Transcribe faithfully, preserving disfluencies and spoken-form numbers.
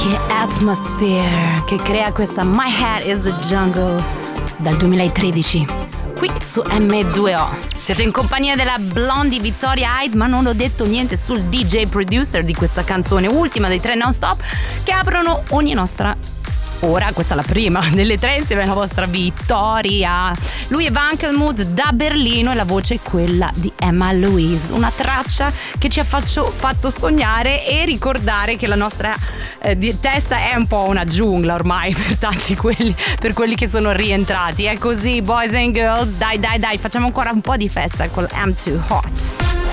Che atmosphere che crea questa My Head is a Jungle dal duemilatredici qui su M due O. Siete in compagnia della Blondie Victoria Hyde, ma non ho detto niente sul D J producer di questa canzone, ultima dei tre non stop che aprono ogni nostra ora. Questa è la prima delle tre insieme alla vostra Vittoria. Lui è Vankelmood da Berlino e la voce è quella di Emma Louise, una traccia che ci ha faccio, fatto sognare e ricordare che la nostra eh, di, testa è un po' una giungla ormai per tanti quelli, per quelli che sono rientrati. È così, boys and girls, dai dai dai, facciamo ancora un po' di festa con I'm Too Hot.